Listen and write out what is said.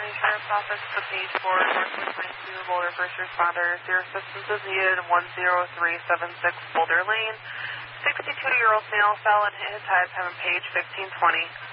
County Sheriff's Office to page 4, Northwest 92, Boulder First Responders. Your assistance is needed in 10376 Boulder Lane. 62-year-old male fell and hit his head, having page 1520.